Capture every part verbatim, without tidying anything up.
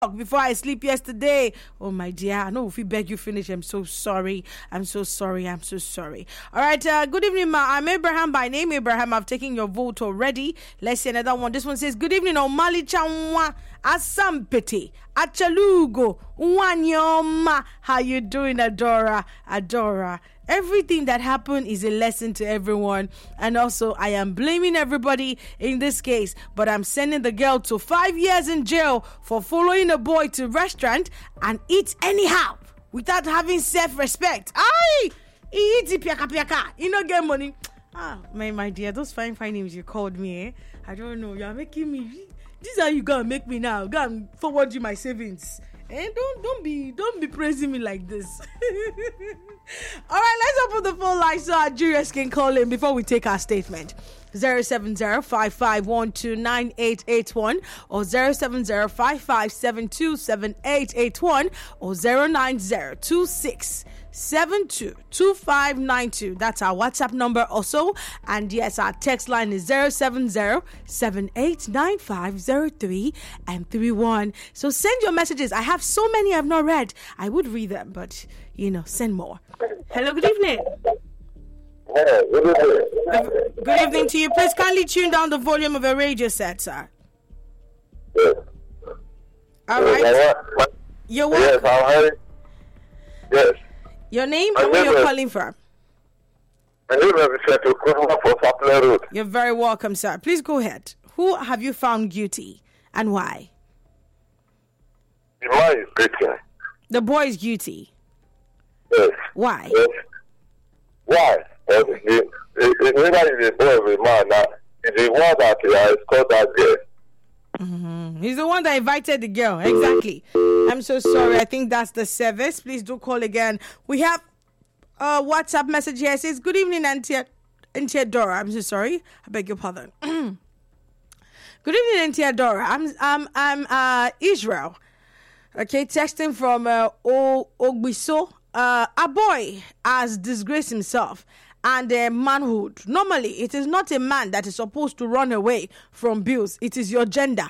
before I sleep yesterday. Oh, my dear, I know if we beg you finish, I'm so sorry. I'm so sorry. I'm so sorry. All right. Uh, good evening, ma. I'm Abraham by name. Abraham, I've taken your vote already. Let's see another one. This one says, good evening, Omali Chanwa Asampete Achalugo Wanyoma. How you doing, Adora? Adora. Everything that happened is a lesson to everyone. And also, I am blaming everybody in this case. But I'm sending the girl to five years in jail for following a boy to restaurant and eat anyhow without having self-respect. Aye! He eats it piaka piaka. He no get money. Ah, my, my dear, those fine, fine names you called me, eh? I don't know. You're making me... This is how you gonna make me now. Go and forward you my savings. Eh, don't don't be don't be praising me like this. All right, let's open the phone line so our jurors can call in before we take our statement. zero seven zero five five one two nine eight eight one or zero seven zero five five seven two seven eight eight one or zero nine zero two six seven two two five nine two. That's our WhatsApp number also. And yes, our text line is zero seven zero seven eight nine five zero three and three one. So send your messages. I have so many I've not read. I would read them, but you know, send more. Hello, good evening. Hey, good evening. Uh, good evening to you. Please kindly tune down the volume of your radio set, sir. Yes. All right. Yes, You're yes, welcome. I'm ready. Yes. Your name My and where name you're is- calling from. My name is Setu Kuruma for Sapler Road. You're very welcome, sir. Please go ahead. Who have you found guilty and why? The man is Christian. The boy is guilty. Yes. Why? Yes. Why? Because the, the, the neither is a boy or a man now. It's the one that has called that girl. Mm-hmm. He's the one that invited the girl. Exactly. I'm so sorry. I think that's the service. Please do call again. We have a WhatsApp message here. It says, good evening, Auntie, Auntie Adora. I'm so sorry. I beg your pardon. Good evening, Auntie Adora. I'm, I'm, I'm uh, Israel. Okay, texting from uh, o- Ogbiso. Uh, a boy has disgraced himself and uh, manhood. Normally, it is not a man that is supposed to run away from bills. It is your gender.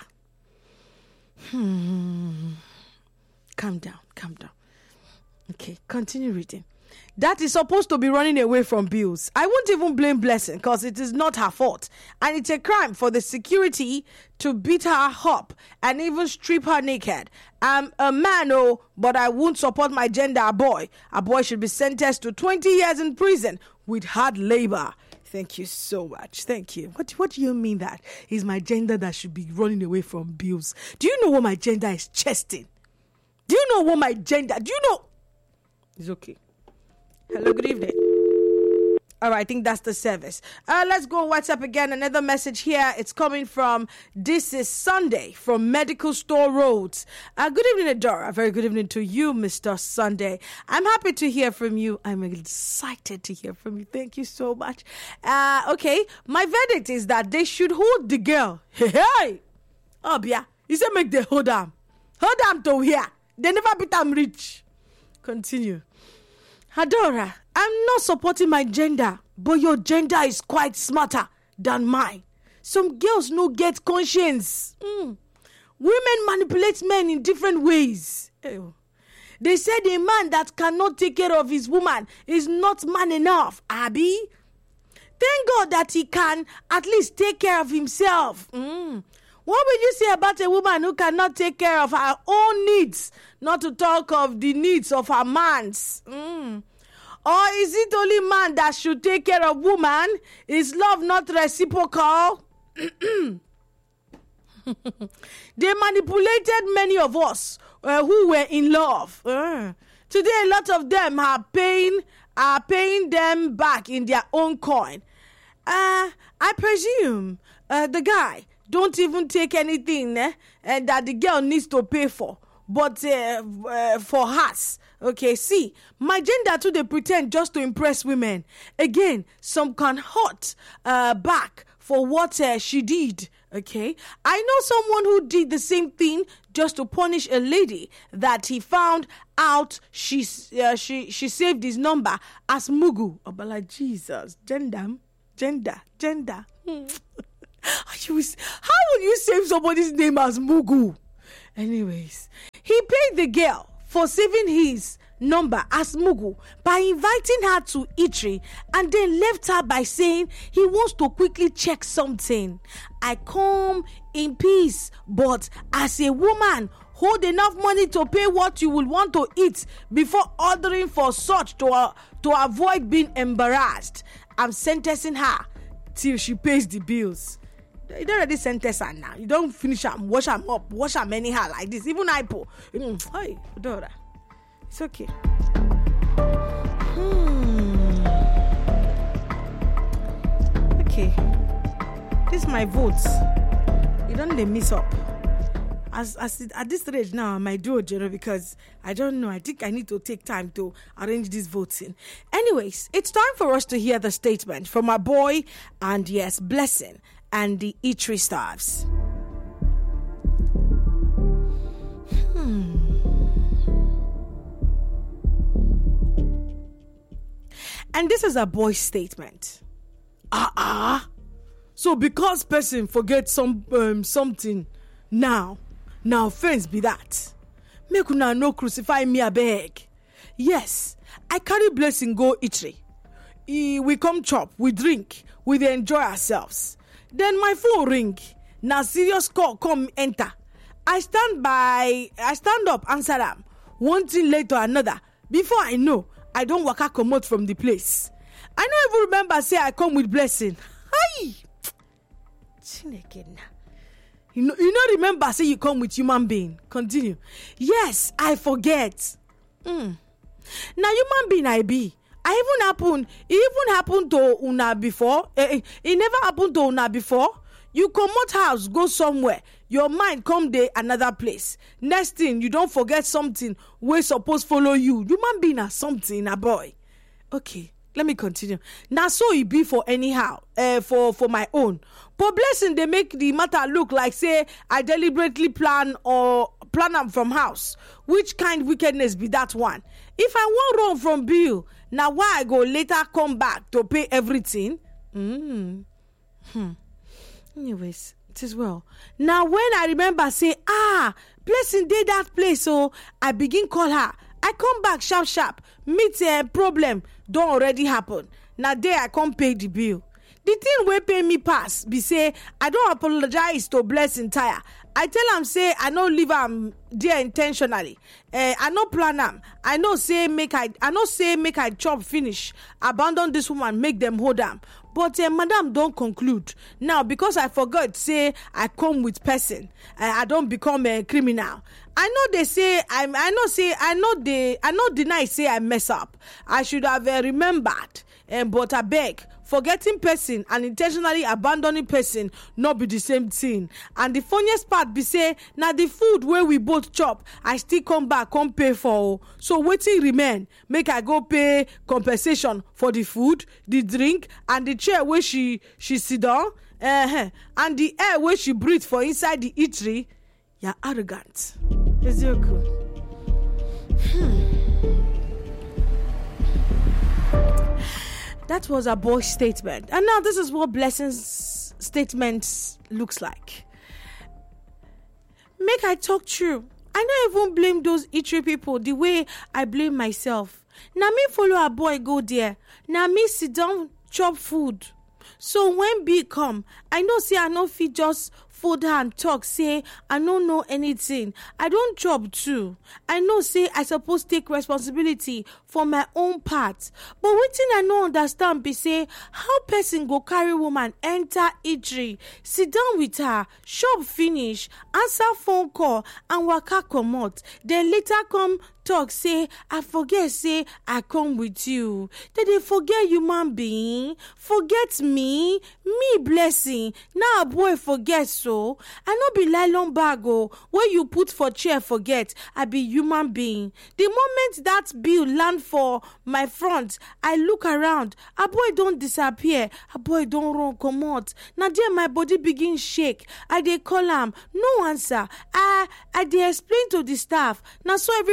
Hmm. Calm down, calm down. Okay, continue reading. That is supposed to be running away from bills. I won't even blame Blessing because it is not her fault. And it's a crime for the security to beat her up and even strip her naked. I'm a man, oh, but I won't support my gender, a boy. A boy should be sentenced to twenty years in prison with hard labor. Thank you so much. Thank you. What, what do you mean that is my gender that should be running away from bills? Do you know what my gender is chesting? Do you know what my gender... Do you know... It's okay. Hello, good evening. All right, I think that's the service. Uh, let's go on WhatsApp again. Another message here. It's coming from This is Sunday from Medical Store Roads. Uh, good evening, Adora. Very good evening to you, Mister Sunday. I'm happy to hear from you. I'm excited to hear from you. Thank you so much. Uh, okay, my verdict is that they should hold the girl. Hey, hey. Oh, yeah. You said make the hold them. Hold them to here. They never beat them rich. Continue. Adora, I'm not supporting my gender, but your gender is quite smarter than mine. Some girls no get conscience. Mm. Women manipulate men in different ways. Ew. They said a man that cannot take care of his woman is not man enough, Abby. Thank God that he can at least take care of himself. Mm. What will you say about a woman who cannot take care of her own needs, not to talk of the needs of her man's? Mm. Or is it only man that should take care of woman? Is love not reciprocal? They manipulated many of us uh, who were in love. Uh. Today, a lot of them are paying, are paying them back in their own coin. Uh, I presume uh, the guy don't even take anything eh, and that the girl needs to pay for, but uh, uh, for us. Okay, see, my gender too, they pretend just to impress women. Again, some can hurt uh, back for what uh, she did. Okay, I know someone who did the same thing just to punish a lady that he found out she uh, she she saved his number as Mugu. Oh, but like Jesus, gender, gender, gender. How will you save somebody's name as Mugu? Anyways, he paid the girl for saving his number as Mugu by inviting her to eatery and then left her by saying he wants to quickly check something. I come in peace, but as a woman, hold enough money to pay what you will want to eat before ordering for such to, uh, to avoid being embarrassed. I'm sentencing her till she pays the bills. You don't already sentence her now. You don't finish them, wash them up, wash them anyhow like this. Even I po. Mm, hey, daughter. It's okay. Hmm. Okay. This is my votes. You don't let mess up. As, as it, at this stage now, I might do it, you know, because I don't know. I think I need to take time to arrange this voting. Anyways, it's time for us to hear the statement from our boy and yes, Blessing and the eatery staffs. Hmm. And this is a boy's statement. Ah ah. So because person forgets some um, something now, now offense be that. Make una no crucify me abeg. Yes, I carry Blessing go eatery. E, we come chop, we drink, we dey enjoy ourselves. Then my phone ring. Now serious call come enter. I stand by, I stand up, answer them. One thing led to another. Before I know, I don't waka comot from the place. I don't even remember say I come with Blessing. Hi. You know, you know remember say you come with human being. Continue. Yes, I forget. Mm. Now human being I be. I even happen, it even happened to una before. It, it never happened to una before. You come out house, go somewhere. Your mind come there another place. Next thing, you don't forget something we supposed follow you. Human being as something, a boy. Okay, let me continue. Now so it be for anyhow, uh, for, for my own. But Blessing, they make the matter look like say I deliberately plan or plan am from house. Which kind wickedness be that one? If I want run from bill, now why I go later come back to pay everything? Mm. Hmm. Anyways, it is well. Now when I remember say, ah, Blessing did that place, so I begin call her. I come back sharp sharp, meet a problem, don't already happen. Now there I come pay the bill. The thing wey pay me pass be say I don't apologize to Blessing tire. I tell am say I no leave am there intentionally. Uh, I no plan am. I know say make I I no say make I chop finish. Abandon this woman, make them hold am. But uh, madam don't conclude. Now because I forgot say I come with person, uh, I don't become a criminal. I know they say I I know say I know they I know deny say I mess up. I should have uh, remembered. Um, but I beg, forgetting person and intentionally abandoning person not be the same thing. And the funniest part be say, now the food where we both chop, I still come back, come pay for. So waiting remain, make I go pay compensation for the food, the drink, and the chair where she she sit down, uh-huh, and the air where she breathe for inside the eatery. You're arrogant. Is it good? Hmm. That was a boy's statement. And now this is what Blessing's statement looks like. Make I talk true. I don't even blame those eatery people the way I blame myself. Now me follow a boy go there. Now me sit down chop food. So when B come, I know say I no fit just fold hand talk say I don't know anything. I don't chop too. I know say I suppose take responsibility for my own part. But wetin I no understand be say how person go carry woman enter eatery, sit down with her, shop finish, answer phone call and waka comot. Then later come talk say I forget say I come with you. Did they forget human being? Forget me? Me Blessing. Now a boy forget so. I no be nylon bag oh, where you put for chair forget. I be human being. The moment that bill land for my front, I look around. A boy don't disappear. A boy don't run comot. Now there my body begin shake. I dey call am, no answer. I I dey explain to the staff. Now so everybody begin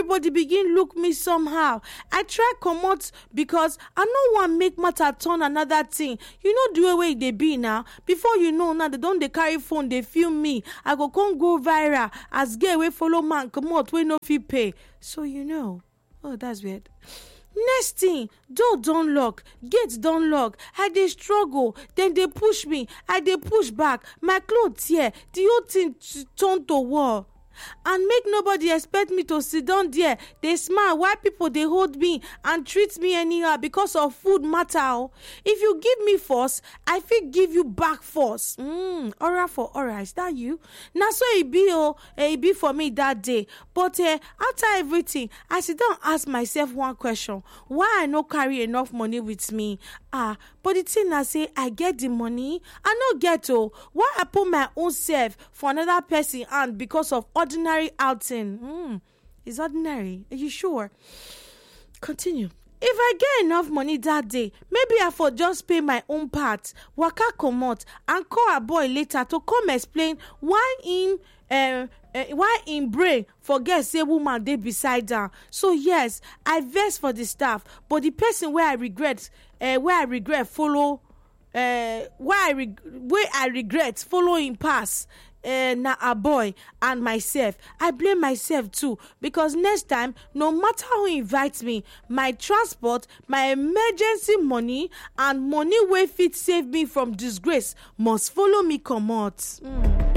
begin look me somehow. I try comot because I no wan make matter turn another thing. You know the way they be now. Before you know, now they don't they carry phone, they film me. I go come go viral as girl wey follow man comot wey no fit pay. So you know. Oh, that's weird. Next thing, door don lock, gate don lock. I dey struggle, then they push me. I dey push back. My clothes here, the whole thing t- turn to war. And make nobody expect me to sit down there. They smile while people they hold me and treat me anyhow because of food matter. If you give me force, I fit give you back force. Mm, aura for aura, is that you? Now so it be oh, it be for me that day. But uh, after everything, I sit down ask myself one question: why I no carry enough money with me? Ah, but the thing I say, I get the money, I no get oh. Why I put my own self for another person and because of ordinary outing? Hmm, it's ordinary. Are you sure? Continue. If I get enough money that day, maybe I for just pay my own part, waka comot, and call a boy later to come explain why him uh, uh, why in brain forget say woman dey beside her. So yes, I vex for the staff, but the person where I regret, uh, where I regret follow, uh, where I reg- where I regret following pass. Uh, na a boy and myself. I blame myself too because next time, no matter who invites me, my transport, my emergency money, and money wey fit save me from disgrace must follow me comot. Mm.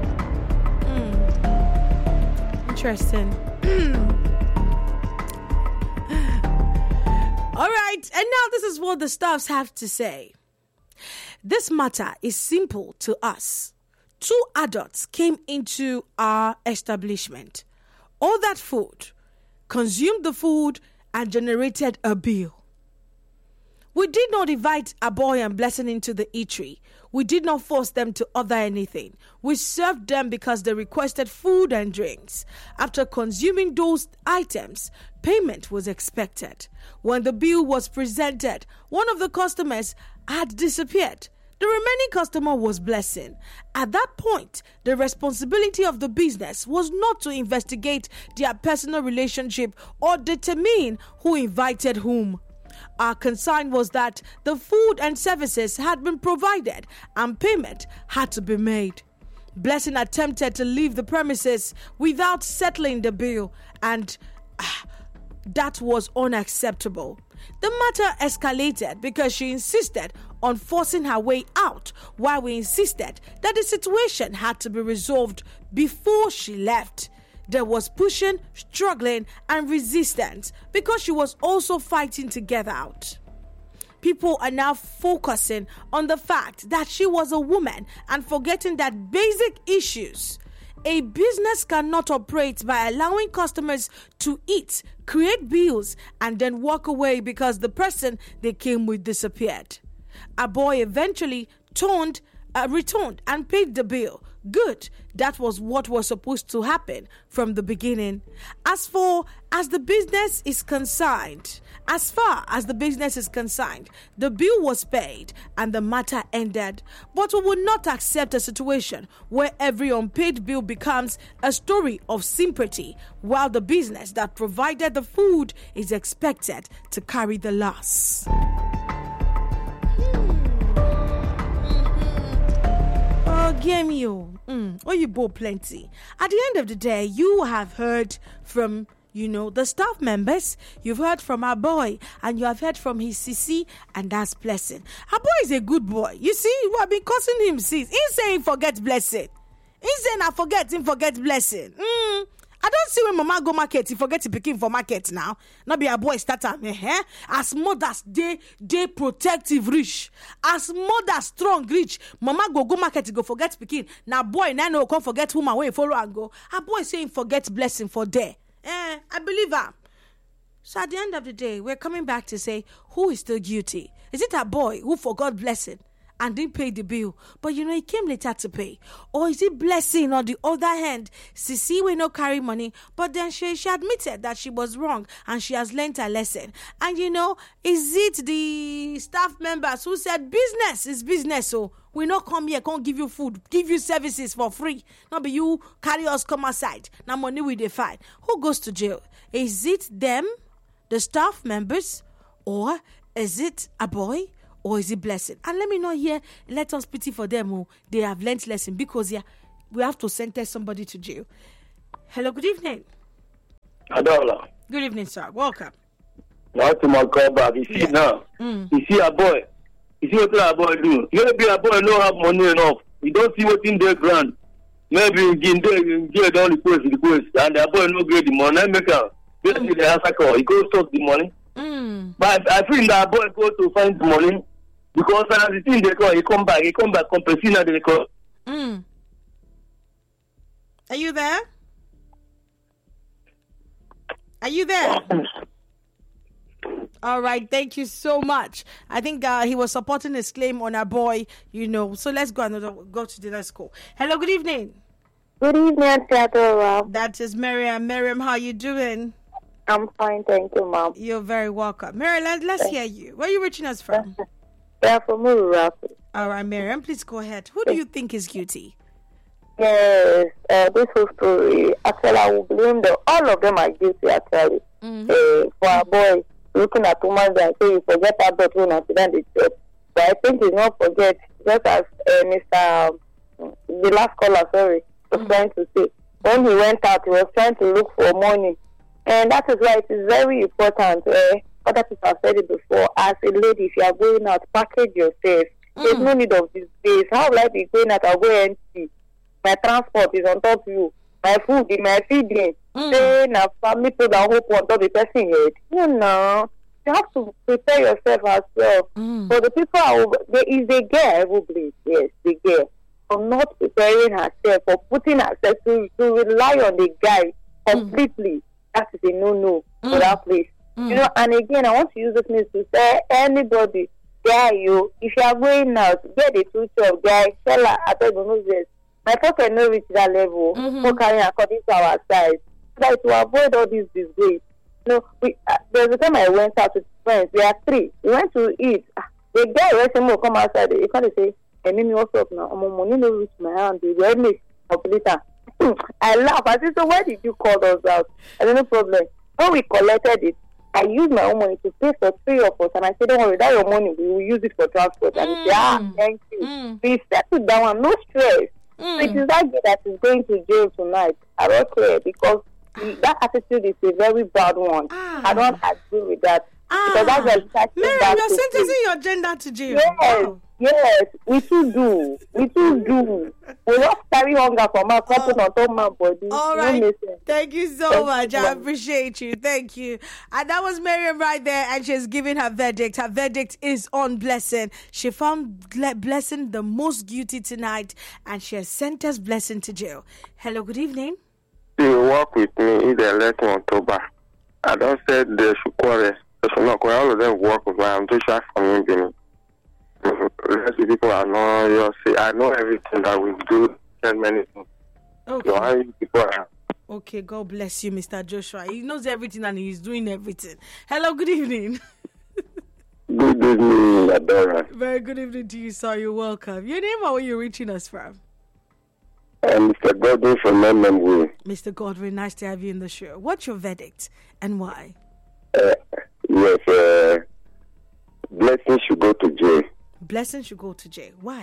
Mm. Interesting. All right, and now this is what the staffs have to say. This matter is simple to us. Two adults came into our establishment, ordered food, consumed the food, and generated a bill. We did not invite a boy and Blessing into the eatery. We did not force them to order anything. We served them because they requested food and drinks. After consuming those items, payment was expected. When the bill was presented, one of the customers had disappeared. The remaining customer was Blessing. At that point, the responsibility of the business was not to investigate their personal relationship or determine who invited whom. Our concern was that the food and services had been provided and payment had to be made. Blessing attempted to leave the premises without settling the bill, and uh, that was unacceptable. The matter escalated because she insisted on forcing her way out, while we insisted that the situation had to be resolved before she left. There was pushing, struggling, and resistance because she was also fighting to get out. People are now focusing on the fact that she was a woman and forgetting that basic issues. A business cannot operate by allowing customers to eat, create bills, and then walk away because the person they came with disappeared. A boy eventually turned, uh, returned and paid the bill. Good. That was what was supposed to happen from the beginning. As for as the business is concerned, as far as the business is concerned, the bill was paid and the matter ended. But we will not accept a situation where every unpaid bill becomes a story of sympathy, while the business that provided the food is expected to carry the loss. Game you, mm, oh, you bought plenty. At the end of the day, you have heard from, you know, the staff members. You've heard from our boy, and you have heard from his sissy, and that's Blessing. Our boy is a good boy. You see, we have been cursing him since. He's saying forget Blessing. He's saying I forget him, forget Blessing. Mm. I don't see when mama go market, he forget to pick him for market now. Not be a boy starter. Eh? As mothers, they they protective rich. As mothers strong rich. Mama go go market, he go forget picking. Now boy, now no come forget woman where follow and go. A boy saying forget Blessing for there. Eh, I believe her. So at the end of the day, we're coming back to say, who is still guilty? Is it a boy who forgot Blessing and didn't pay the bill, but you know he came later to pay? Or is it Blessing on the other hand? Sisi will not carry money, but then she, she admitted that she was wrong and she has learned her lesson. And you know, is it the staff members who said business is business, so we not come here, can't give you food, give you services for free. Not be you carry us come outside. Now money we define. Who goes to jail? Is it them, the staff members, or is it a boy, or is it Blessing? And let me know here, let us pity for them who they have learnt lesson, because yeah, we have to sentence somebody to jail. Hello, good evening. Adola. Good evening, sir. Welcome. Now to my call back. You see Yeah. now, Mm. you see a boy. You see what a boy do. Maybe a boy don't have money enough. You don't see what in their grand. Maybe in there, in there, don't request, request, and the boy no get the money. Make a basically the answer call. He goes to the money. Mm. But I feel that boy go to find the money because as the thing they call, he come back, he come back, compensate now they call. Mm. Are you there? Are you there? All right, thank you so much. I think uh, he was supporting his claim on a boy, you know. So let's go another go to the next call. Hello, good evening. Good evening, Theodora. That is Miriam. Miriam, how you doing? I'm fine, thank you, Mom. You're very welcome. Miriam, let, let's hear you. Where are you reaching us from? Yeah, from Murapi. All right, Miriam, please go ahead. Who do you think is guilty? Yes, uh, this whole story, actually, I will blame them. All of them are guilty, actually. Mm-hmm. Uh, for a boy looking at women and say, you forget about when I did the job. But I think he's not forget, just as uh, Mister Um, the last caller, sorry, was Mm-hmm. trying to say. When he went out, he was trying to look for money. And that is why it is very important. Uh, other people have said it before. As a lady, if you are going out, package yourself. There's Mm. no need of this space. How will I be going out? I'll go empty. My transport is on top of you. My food, my feeding. Mm. Say, now family people that hope on top of the person head. You know, you have to prepare yourself as well. Mm. For the people, who, there is a girl who believes, yes, the girl, for not preparing herself, for putting herself to, to rely on the guy completely. Mm. That is a no-no Mm. for that place. Mm. You know, and again, I want to use this means to say, anybody, guy, you, if you are going out, get a two job, guy, seller, I don't know this. My pocket no reach that level. Mhm. For carrying according to our size, so that to avoid all this disgrace. You know, we uh, there was a time I went out with friends. We are three. We went to eat. Ah, the guy when more come outside, he can't say, "Hey, me what's up now? I'm money no reach my hand. They help me later." I laugh. I said, "So why did you call us out?" I said, "No problem." When we collected it, I used my own money to pay for three of us, and I said, "Don't worry, that your money. We will use it for transport." And he said, "Ah, thank you." Mm. We settled down, no stress. Mm. So it is that guy that is going to jail tonight. I don't care because he, that attitude is a very bad one. Ah. I don't agree with that. Ah, Because that's a starting Miriam, back you're to sentencing play. your gender to jail. Yes, Wow. yes, we too do. We too do. We just carry hunger from our couple on top my body. All No right. make sense. Thank you so Thank much. you, I ma'am. appreciate you. Thank you. And that was Miriam right there, and she's giving her verdict. Her verdict is on Blessing. She found Ble- Blessing the most guilty tonight, and she has sentenced Blessing to jail. Hello, good evening. You work with me in the election October. I don't say they should quarrel. They should not quarrel. All of them work with me. I'm too shy from him. Rest of people are not your say. I know everything that we do and many things. Okay. So I people are Okay, God bless you, Mister Joshua. He knows everything and he's doing everything. Hello, good evening. good evening, Adora. Very good evening to you, sir. You're welcome. Your name or where you're reaching us from? I'm Mister Godwin from M M W. Mister Godwin, nice to have you in the show. What's your verdict and why? Uh, yes, uh, Blessing should go to jail. Blessing should go to jail. Why?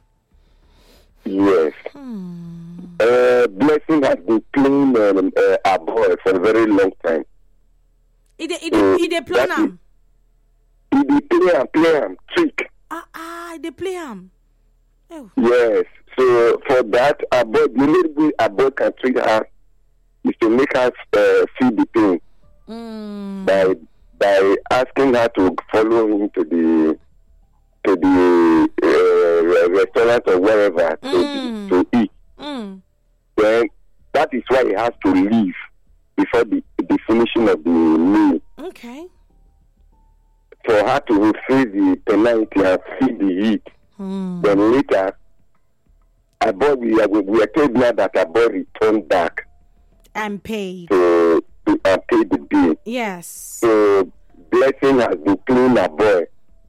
Yes. Hmm. Uh, Blessing has been playing um, uh, a boy for a very long time. He dey, he dey, he dey plan That am. He be play and play and trick. Ah, ah, he dey play am. Oh. Yes. So for that, a boy, the little way a boy can treat her is to make her uh, feel the pain Mm. by by asking her to follow him to the to the uh, restaurant or wherever Mm. to, to eat. Mm. Then that is why he has to leave before the, the finishing of the meal. Okay. For her to face the penalty and feel the heat Hmm. Then later, our boy, we are, we are told now that our boy returned back And paid. to, to uh, pay the bill. Yes. So Blessing has been playing our boy.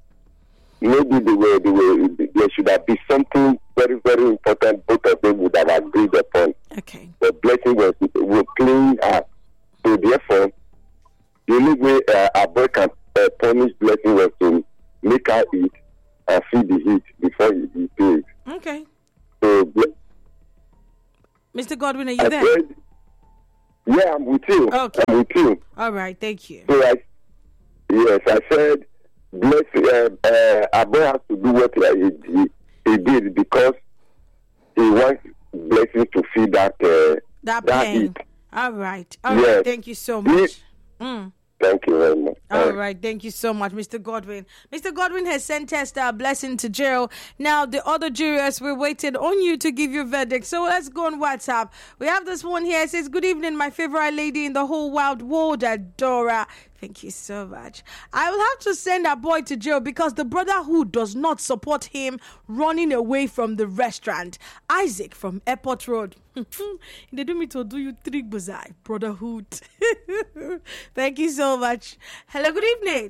Maybe they were, they were, there should have been something very, very important both of them would have agreed upon. Okay. The Blessing was, was playing her. So therefore, the only way uh, our boy can uh, punish Blessing was to make her eat and feed the heat before he, he pays. Okay. So, Ble- Mister Godwin, are you I there? said, yeah, I'm with you. Okay. I'm with you. All right. Thank you. So I, yes, I said, bless, uh, uh, our boy has to do what he, he, he did because he wants Blessing to feed that uh, That that pain. heat. All right. All Yes. right. Thank you so much. Mm. Thank you very much. All right, thank you so much, Mister Godwin. Mister Godwin has sentenced uh, Blessing to jail. Now, the other jurors, we're waiting on you to give your verdict. So let's go on WhatsApp. We have this one here. It says, good evening, my favorite lady in the whole wild world, Adora. Thank you so much. I will have to send our boy to jail because the brotherhood does not support him running away from the restaurant. Isaac from Airport Road. They do me to do you three buzai, brotherhood. Thank you so much. Hello, good evening.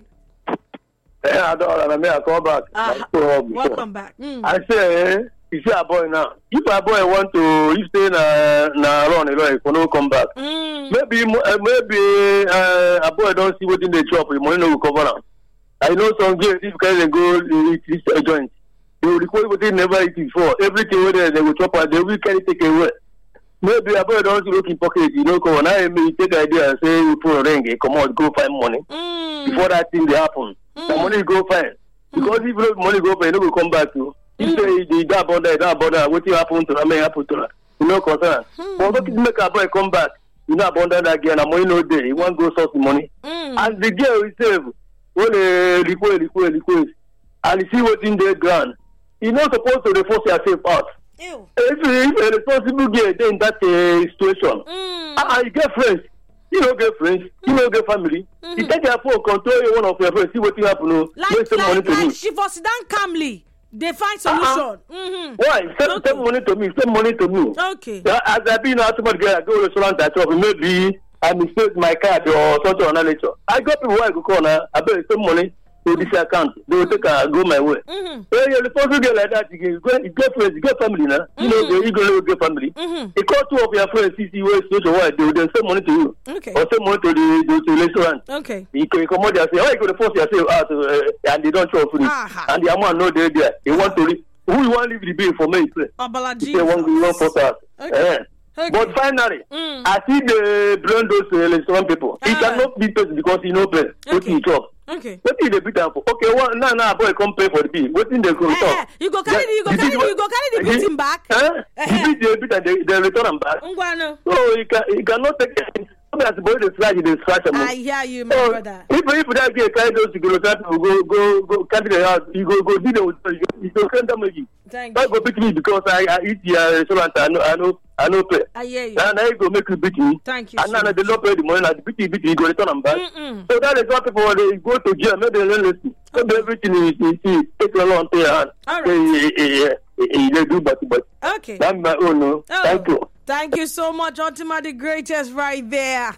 Hey, I don't know. I come back. Uh, I go up welcome back. Mm. I say, you see a boy now. If a boy want to, if stay na na run alone, he no come back. Mm. Maybe uh, maybe uh, a boy don't see what in the shop. The money no will cover am. I know some girls if they go eat this uh, joint, they will require what they never eat before. Everything where they, they will chop and they will carry take away. Maybe a boy don't see look in pocket. You know, come on. I may take idea and say you put a ring, come out, go find money Mm. before that thing they happen. Mm. The money go fine because if the money go fine, no go come back to. If say the that border, that border, what happen to them, may happen to them. You know, concern. Mm. But what make a boy come back? You know, abandon again. And money no day. He want go source the money. Mm. And the girl will save when they request, request, request, and you see what's in the ground. You're not supposed to force yourself out. Ew. If, if a responsible girl dey in that uh, situation, Mm. ah, you get friends. You don't get friends. You don't get family. Mm-hmm. You take your phone, control one of your friends, see what you happen. No, Like, waste some money like, to like me. she for sit down calmly. They find Uh-uh. solution. Mm-hmm. Why? Send, Okay. send money to me. Send money to me. Okay. Yeah, as I be now, somebody get I go to restaurant that shop. Maybe I mistake my card or something on that nature. I got people who I go call now. I better send money to this account. They will take uh, go my way. Mm-hmm. When you're responsible girl like that, you get, you get friends, you get family now. You know, you go get family. Mm-hmm. You call two of your friends, see see where situation why they will then send money to you. Okay. Or send money to the, the, to the restaurant. Okay. You can come out there and say, why you go to force yourself out uh, and they don't show food. Aha. And the amount no there there. They want to re- who you want to leave the bill for me? Say. Abala You say one one Jesus. force out. Okay. Eh. Okay. But finally, Mm. I see the blame those uh, restaurant people. He Ah. cannot be paid because he no pay. What Okay. he chop? Okay. What did they beat am for? Okay, one now now boy come pay for the bill. What in they go Eh, eh, talk? you go carry the, you go The carry bill- the, you go carry the Eh, beating back. Huh? Eh, The eh. bill they beat and they, they return am back. Ngwano. So he can he cannot take it. As the boy they scratch, they scratch am. I hear you, my So, brother. if if that guy carry those to go go go go carry the house, you go go do the you go send them again. Thank Why you. go beat me because I, I eat your restaurant? I know I know I know pay. I hear you. Now now you go make you beat me. Thank you And so now they don't pay the money. Like beat you beat you, you go return them back. Mm-mm. So that is what people they go to jail. Maybe they learn listen. Maybe everything is is is take a long time. All right. Say, eh, eh, eh, eh, they do but but Okay. that's my own. No. Oh, Thank you. Thank you so much, Ultima the greatest right there.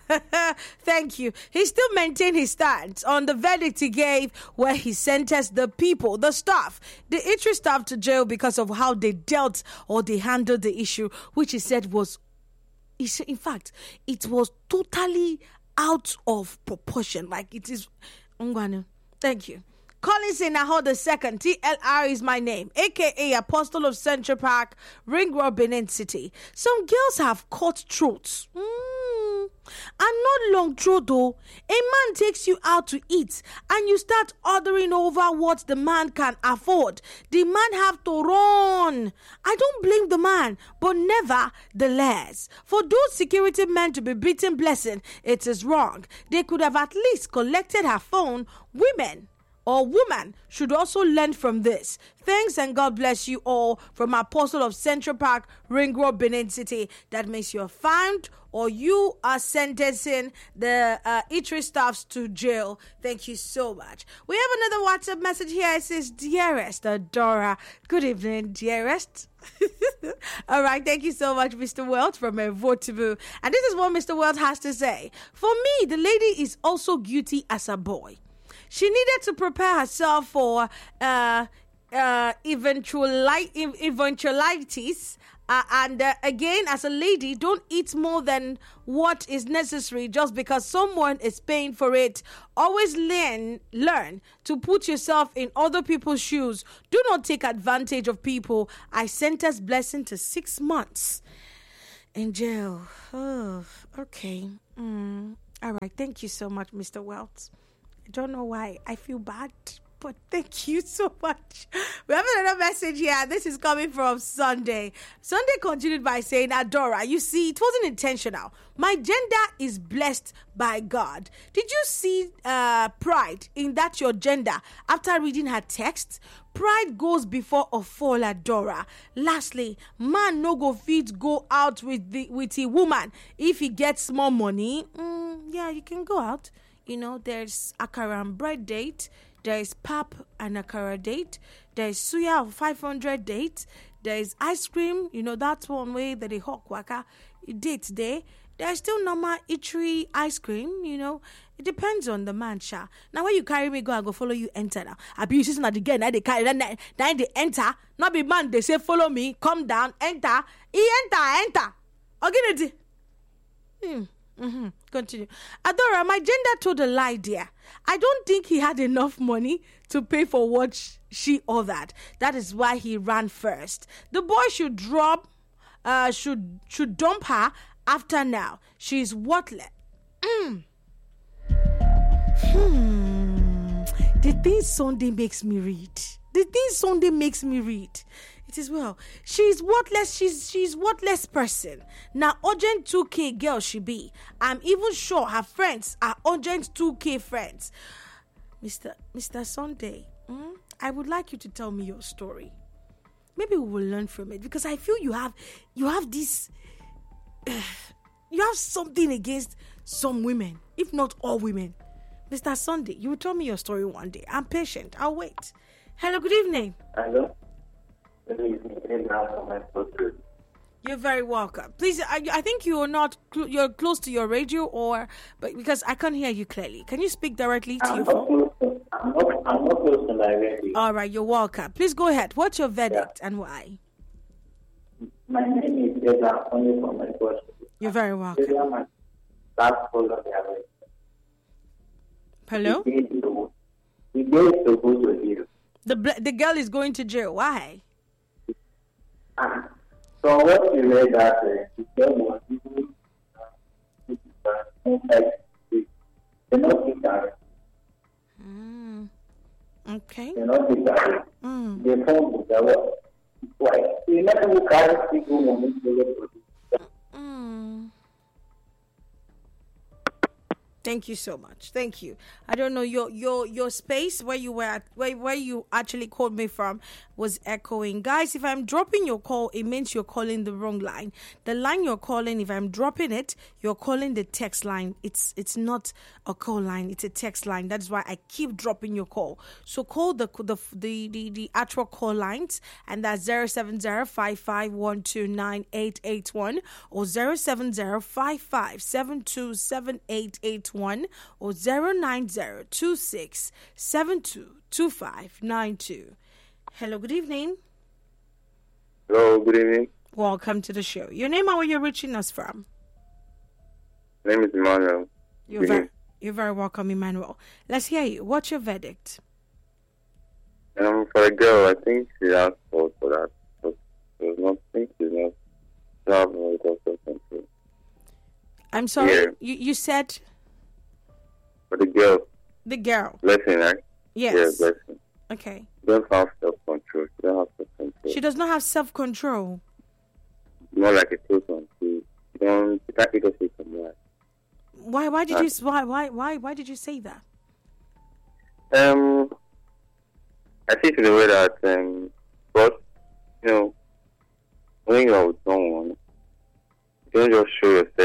Thank you. He still maintained his stance on the verdict he gave where he sentenced the people, the staff, the eatery staff to jail because of how they dealt or they handled the issue, which he said was, he said, in fact, it was totally out of proportion. Like it is. Ngwanu. Thank you. Collins Inaho the second, T L R is my name, aka Apostle of Central Park, Ring Road, Benin City. Some girls have cut throats. Mm. And not long throat though. A man takes you out to eat and you start ordering over what the man can afford. The man have to run. I don't blame the man, but nevertheless, for those security men to be beating Blessing, it is wrong. They could have at least collected her phone. Women or woman should also learn from this. Thanks and God bless you all from Apostle of Central Park, Ring Road, Benin City. That means you're found or you are sentencing the uh, eatery staffs to jail. Thank you so much. We have another WhatsApp message here. It says, "Dearest Adora, good evening, dearest." All right, thank you so much, Mister Welt from Votibu. And this is what Mister Welt has to say. "For me, the lady is also guilty as a boy. She needed to prepare herself for uh, uh, eventuali- eventualities. Uh, and uh, again, as a lady, don't eat more than what is necessary just because someone is paying for it. Always learn, learn to put yourself in other people's shoes. Do not take advantage of people. I sentence Blessing to six months in jail." Oh, okay. Mm. All right. Thank you so much, Mister Welts. I don't know why I feel bad, but thank you so much. We have another message here. This is coming from Sunday. Sunday continued by saying, "Adora, you see, it wasn't intentional. My gender is blessed by God. Did you see uh, pride in that your gender after reading her text? Pride goes before a fall, Adora. Lastly, man no go fit go out with the with a woman if he gets more money. Mm, yeah, you can go out. You know, there's akara and bread date. There is pap and akara date. There is suya of five hundred date. There is ice cream. You know, that's one way that the hawk waka date there. There's still normal eatery ice cream, you know. It depends on the man, sha. Now, when you carry me, go and go follow you enter now. I be using that again. Now they carry, then then they enter. Not be man, they say follow me, come down, enter. He enter, enter. Okay, hmm. Mm-hmm. Continue. Adora, my gender told a lie, dear. I don't think he had enough money to pay for what sh- she ordered. That is why he ran first. The boy should drop, uh, should should dump her after now. She is worthless. Mm. Hmm. The thing Sunday makes me read. The thing Sunday makes me read. It is well. She's worthless. She's she's worthless person. Now urgent two K girl she be. I'm even sure her friends are urgent two K friends. Mister Mister Sunday, mm, I would like you to tell me your story. Maybe we will learn from it because I feel you have you have this uh, you have something against some women, if not all women. Mister Sunday, you will tell me your story one day. I'm patient. I'll wait. Hello, good evening. Hello. You're very welcome. Please, I, I think you are not cl- you're close to your radio, or but because I can't hear you clearly. Can you speak directly to I'm your not phone? close to, I'm not, I'm not close to my radio. All right, you're welcome. Please go ahead. What's your verdict and why? My name is Eda, only from my question. You're very welcome. Eda, my last call of the average. Hello? The girl is to go to jail. The bl- the girl is going to jail. Why? Ah, so what you read that uh, the girl was even inside the They not take her. Mm. Okay. They not take her. Mm. They phone with the what? Why? You never will carry people when you go to Mm. Thank you so much. Thank you. I don't know your your your space where you were at, where where you actually called me from was echoing. Guys, if I'm dropping your call, it means you're calling the wrong line. The line you're calling, if I'm dropping it, you're calling the text line. It's it's not a call line, it's a text line. That's why I keep dropping your call. So call the the the the, the actual call lines, and that's zero seven zero five five one two nine eight eight one or zero seven zero five five seven two seven eight eight one or zero nine zero two six seven two two five nine two. Hello, good evening. Hello, good evening. Welcome to the show. Your name and where you're reaching us from? My name is Emmanuel. You're very, you're very welcome, Emmanuel. Let's hear you. What's your verdict? Um, for a girl, I think she has fault for that. But there's nothing she's not have no self-control. I'm sorry. Yeah. You you said For the girl, the girl. blessing, right? Yes. Yeah, blessing. Okay. She don't have self-control. She don't have self-control. She does not have self-control. More like a person. She, she don't. She can't eat or sleep from life. Why? Why did you? Why? Why? Why? Why did you say that? Um, I think in the way that um, but you know, when you are with someone, you don't just show yourself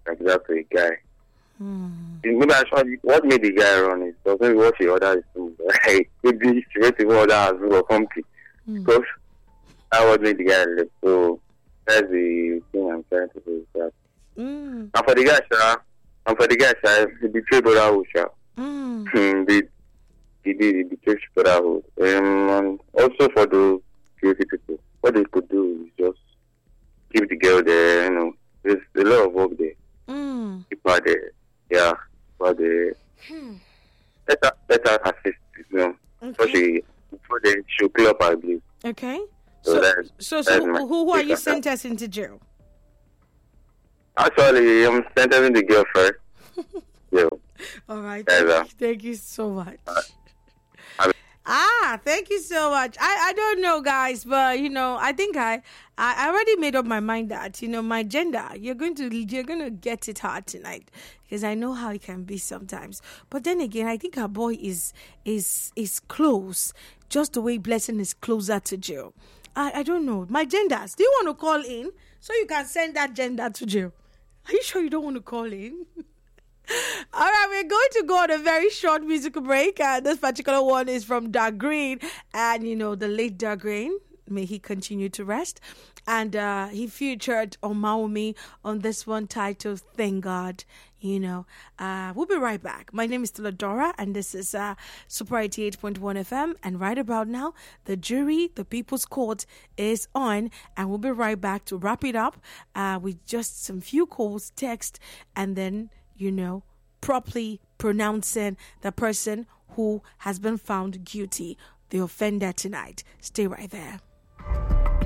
like that to a guy. Mm. Maybe actually, what made the guy run is because maybe what she ordered is too. Like, maybe she went to order as well or something. Mm. Because that was made the guy left. So that's the thing I'm trying to do. Is that. Mm. And for the guy, sir, and for the guy, sir, he betrayed brotherhood, sir. Mm. He did. He did. He betrayed brotherhood. Um, and also for the guilty people, what they could do is just keep the girl there. You know, there's a lot of work there. Mm. Keep her there. Yeah, but the Hmm. let her let her assist, you know. So Okay. she before then she'll clear up, I believe. Okay. So So, that- so, so that's who, my who are take you on that. sentencing to jail? Actually, I'm sentencing the girl first. Yeah. All right. Yes, Thank, sir. thank you so much. I- Ah, thank you so much. I, I don't know, guys, but you know, I think I I already made up my mind that you know my gender. You're going to you're going to get it hard tonight because I know how it can be sometimes. But then again, I think our boy is is is close, just the way Blessing is closer to jail. I I don't know my genders. Do you want to call in so you can send that gender to jail? Are you sure you don't want to call in? All right, we're going to go on a very short musical break. Uh, this particular one is from Dark Green. And, you know, the late Dark Green, may he continue to rest. And uh, he featured Omaomi on this one titled Thank God. You know, uh, we'll be right back. My name is Teladora, and this is uh, Super eighty-eight point one F M. And right about now, the jury, the People's Court, is on. And we'll be right back to wrap it up uh, with just some few calls, text, and then you know, properly pronouncing the person who has been found guilty, the offender tonight. Stay right there.